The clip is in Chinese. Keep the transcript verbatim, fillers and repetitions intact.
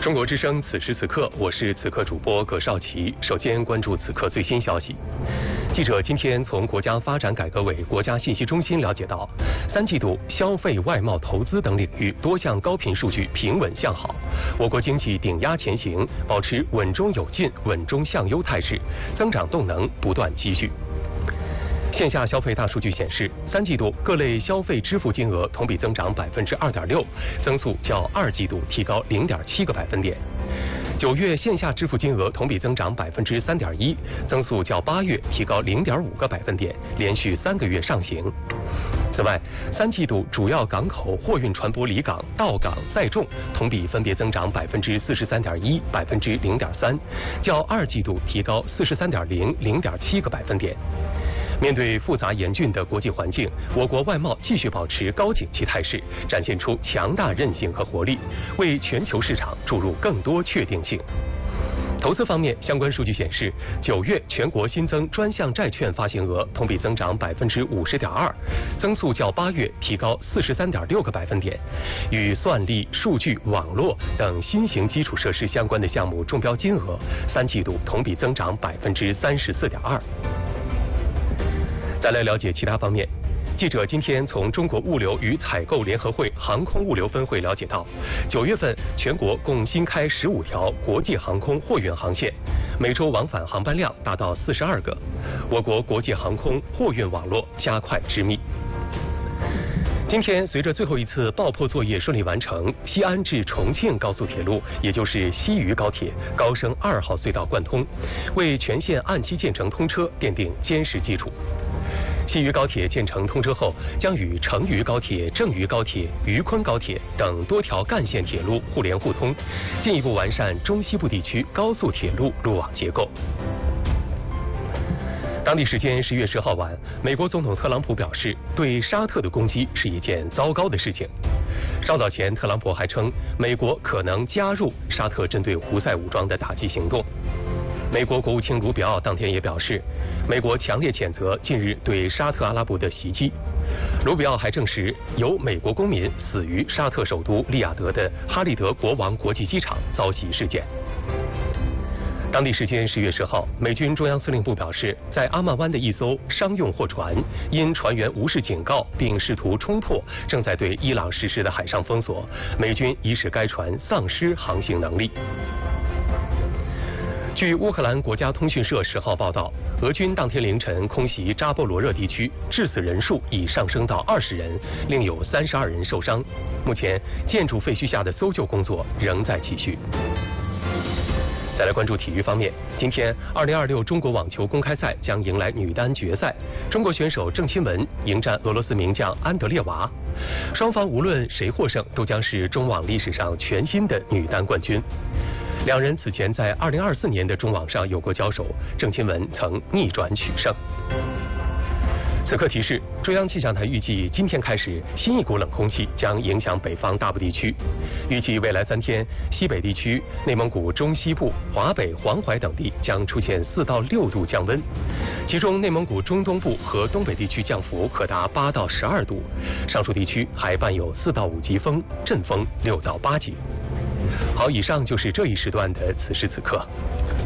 中国之声，此时此刻，我是此刻主播葛少奇。首先关注此刻最新消息。记者今天从国家发展改革委国家信息中心了解到，三季度消费、外贸、投资等领域多项高频数据平稳向好，我国经济顶压前行，保持稳中有进、稳中向优态势，增长动能不断积蓄。线下消费大数据显示，三季度各类消费支付金额同比增长百分之二点六，增速较二季度提高零点七个百分点。九月线下支付金额同比增长百分之三点一，增速较八月提高零点五个百分点，连续三个月上行。此外，三季度主要港口货运船舶离港、到港载重同比分别增长百分之四十三点一、百分之零点三，较二季度提高四十三点零、零点七个百分点。面对复杂严峻的国际环境，我国外贸继续保持高景气态势，展现出强大韧性和活力，为全球市场注入更多确定性。投资方面，相关数据显示，九月全国新增专项债券发行额同比增长百分之五十点二，增速较八月提高四十三点六个百分点。与算力、数据、网络等新型基础设施相关的项目中标金额，三季度同比增长百分之三十四点二。再来了解其他方面。记者今天从中国物流与采购联合会航空物流分会了解到，九月份全国共新开十五条国际航空货运航线，每周往返航班量达到四十二个，我国国际航空货运网络加快织密。今天，随着最后一次爆破作业顺利完成，西安至重庆高速铁路，也就是西渝高铁高升二号隧道贯通，为全线按期建成通车奠定坚实基础。西渝高铁建成通车后，将与成渝高铁、郑渝高铁、渝昆高铁等多条干线铁路互联互通，进一步完善中西部地区高速铁路路网结构。当地时间十月十号晚，美国总统特朗普表示，对沙特的攻击是一件糟糕的事情。稍早前，特朗普还称，美国可能加入沙特针对胡塞武装的打击行动。美国国务卿卢比奥当天也表示，美国强烈谴责近日对沙特阿拉伯的袭击。卢比奥还证实，有美国公民死于沙特首都利雅得的哈利德国王国际机场遭袭事件。当地时间十月十号，美军中央司令部表示，在阿曼湾的一艘商用货船因船员无视警告并试图冲破正在对伊朗实施的海上封锁，美军已使该船丧失航行能力。据乌克兰国家通讯社十号报道，俄军当天凌晨空袭扎波罗热地区，致死人数已上升到二十人，另有三十二人受伤。目前，建筑废墟下的搜救工作仍在继续。再来关注体育方面，今天二零二六中国网球公开赛将迎来女单决赛，中国选手郑钦文迎战俄罗斯名将安德烈娃，双方无论谁获胜，都将是中网历史上全新的女单冠军。两人此前在二零二四年的中网上有过交手，郑钦文曾逆转取胜。此刻提示，中央气象台预计今天开始，新一股冷空气将影响北方大部地区。预计未来三天，西北地区、内蒙古中西部、华北、黄淮等地将出现四到六度降温，其中内蒙古中东部和东北地区降幅可达八到十二度，上述地区还伴有四到五级风，阵风六到八级。好，以上就是这一时段的此时此刻。